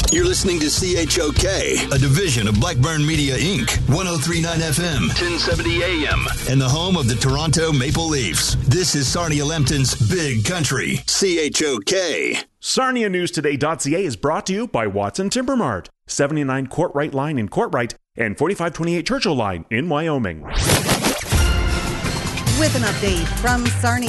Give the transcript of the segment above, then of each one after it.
You're listening to CHOK, a division of Blackburn Media Inc., 103.9 FM, 1070 AM, and the home of the Toronto Maple Leafs. This is Sarnia Lambton's Big Country, CHOK. SarniaNewsToday.ca is brought to you by Watson Timber Mart, 79 Courtright Line in Courtright and 4528 Churchill Line in Wyoming. With an update from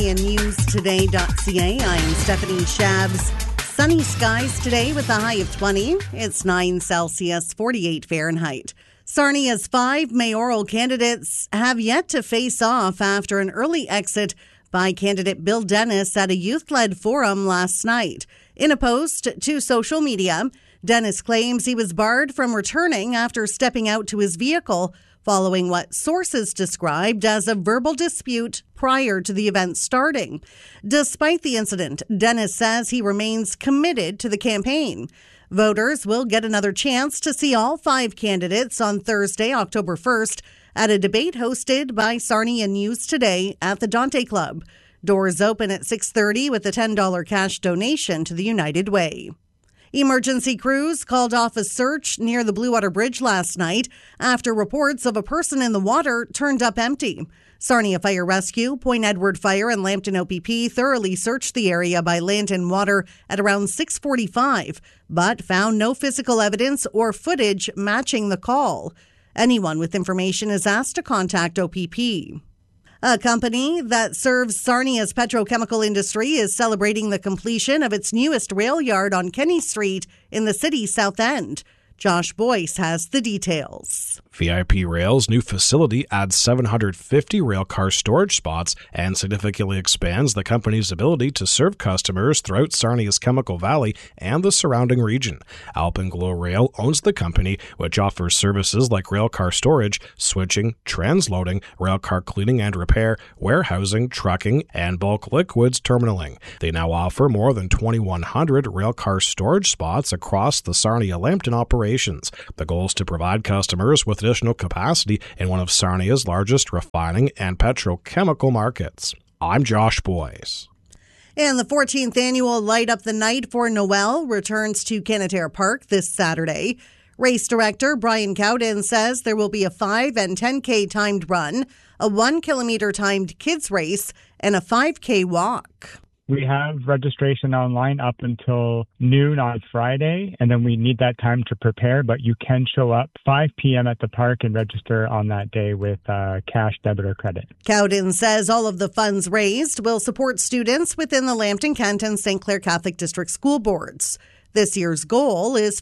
SarniaNewsToday.ca, I'm Stephanie Shabs. Sunny skies today with a high of 20. It's 9 Celsius, 48 Fahrenheit. Sarnia's 5 mayoral candidates have yet to face off after an early exit by candidate Bill Dennis at a youth-led forum last night. In a post to social media, Dennis claims he was barred from returning after stepping out to his vehicle following what sources described as a verbal dispute prior to the event starting. Despite the incident, Dennis says he remains committed to the campaign. Voters will get another chance to see all 5 candidates on Thursday, October 1st, at a debate hosted by Sarnia News Today at the Dante Club. Doors open at 6:30 with a $10 cash donation to the United Way. Emergency crews called off a search near the Blue Water Bridge last night after reports of a person in the water turned up empty. Sarnia Fire Rescue, Point Edward Fire, and Lambton OPP thoroughly searched the area by land and water at around 6:45, but found no physical evidence or footage matching the call. Anyone with information is asked to contact OPP. A company that serves Sarnia's petrochemical industry is celebrating the completion of its newest rail yard on Kenny Street in the city's south end. Josh Boyce has the details. VIP Rail's new facility adds 750 railcar storage spots and significantly expands the company's ability to serve customers throughout Sarnia's Chemical Valley and the surrounding region. Alpenglow Rail owns the company, which offers services like railcar storage, switching, transloading, railcar cleaning and repair, warehousing, trucking, and bulk liquids terminaling. They now offer more than 2,100 railcar storage spots across the Sarnia-Lambton operations. The goal is to provide customers with additional capacity in one of Sarnia's largest refining and petrochemical markets. I'm Josh Boyce. And the 14th annual Light Up the Night for Noel returns to Canadair Park this Saturday. Race director Brian Cowden says there will be a 5 and 10K timed run, a 1 kilometer timed kids race, and a 5K walk. We have registration online up until noon on Friday, and then we need that time to prepare, but you can show up 5 p.m. at the park and register on that day with cash, debit, or credit. Cowden says all of the funds raised will support students within the Lambton, Canton, St. Clair Catholic District School Boards. This year's goal is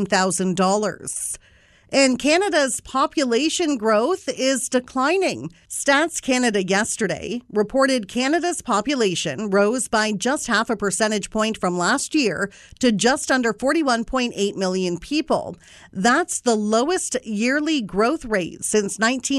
$15,000. And Canada's population growth is declining. Stats Canada yesterday reported Canada's population rose by just half a percentage point from last year to just under 41.8 million people. That's the lowest yearly growth rate since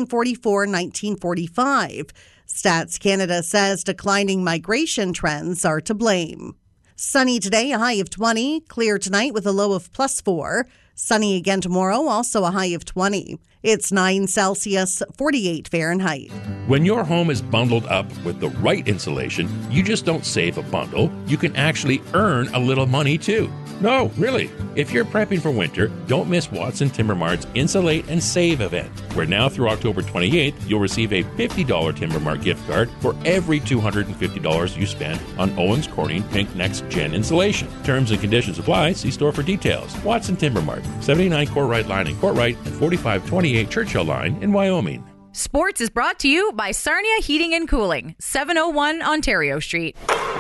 1944-1945. Stats Canada says declining migration trends are to blame. Sunny today, a high of 20. Clear tonight with a low of +4. Sunny again tomorrow, also a high of 20. It's 9 Celsius, 48 Fahrenheit. When your home is bundled up with the right insulation, you just don't save a bundle. You can actually earn a little money too. No, really. If you're prepping for winter, don't miss Watson Timber Mart's Insulate and Save event, where now through October 28th, you'll receive a $50 Timber Mart gift card for every $250 you spend on Owens Corning Pink Next Gen insulation. Terms and conditions apply. See store for details. Watson Timber Mart, 79 Courtright Line in Courtright and 4528 Churchill Line in Wyoming. Sports is brought to you by Sarnia Heating and Cooling, 701 Ontario Street.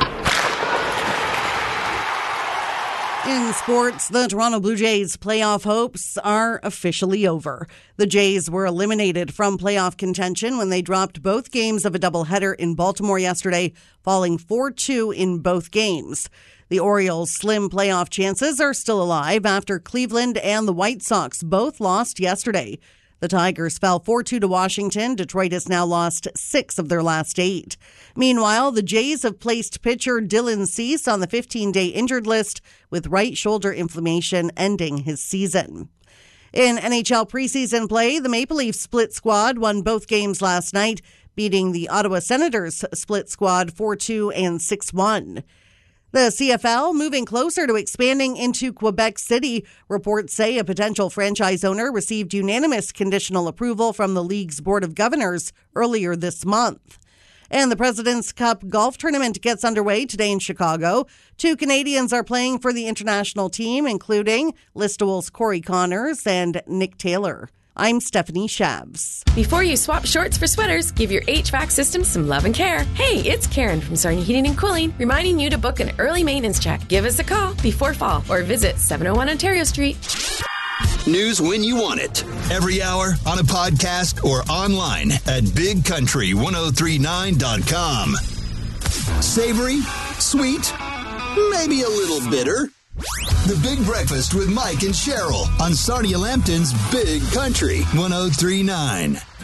In sports, the Toronto Blue Jays' playoff hopes are officially over. The Jays were eliminated from playoff contention when they dropped both games of a doubleheader in Baltimore yesterday, falling 4-2 in both games. The Orioles' slim playoff chances are still alive after Cleveland and the White Sox both lost yesterday. The Tigers fell 4-2 to Washington. Detroit has now lost 6 of their last 8. Meanwhile, the Jays have placed pitcher Dylan Cease on the 15-day injured list with right shoulder inflammation ending his season. In NHL preseason play, the Maple Leafs split squad won both games last night, beating the Ottawa Senators split squad 4-2 and 6-1. The CFL moving closer to expanding into Quebec City. Reports say a potential franchise owner received unanimous conditional approval from the league's Board of Governors earlier this month. And the President's Cup golf tournament gets underway today in Chicago. 2 Canadians are playing for the international team, including Listowel's Corey Connors and Nick Taylor. I'm Stephanie Shabs. Before you swap shorts for sweaters, give your HVAC system some love and care. Hey, it's Karen from Sarnia Heating and Cooling, reminding you to book an early maintenance check. Give us a call before fall or visit 701 Ontario Street. News when you want it. Every hour, on a podcast, or online at bigcountry1039.com. Savory, sweet, maybe a little bitter. The Big Breakfast with Mike and Cheryl on Sarnia Lambton's Big Country 1039.